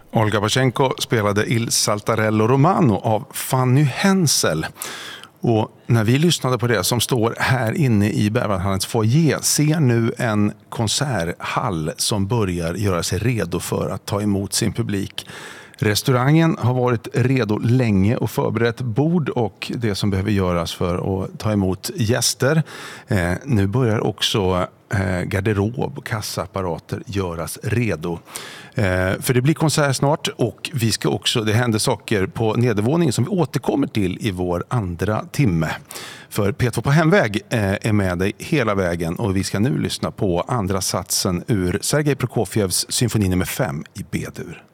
Olga Bachenko spelade Il Saltarello Romano av Fanny Hensel. Och när vi lyssnade på det som står här inne i Berwaldhallens foyer ser nu en konserthall som börjar göra sig redo för att ta emot sin publik. Restaurangen har varit redo länge och förberett bord och det som behöver göras för att ta emot gäster. Nu börjar också garderob och kassaapparater göras redo. För det blir konsert snart och det händer saker på nedervåningen som vi återkommer till i vår andra timme. För P2 på hemväg är med dig hela vägen och vi ska nu lyssna på andra satsen ur Sergej Prokofjevs symfoni nummer 5 i B-dur.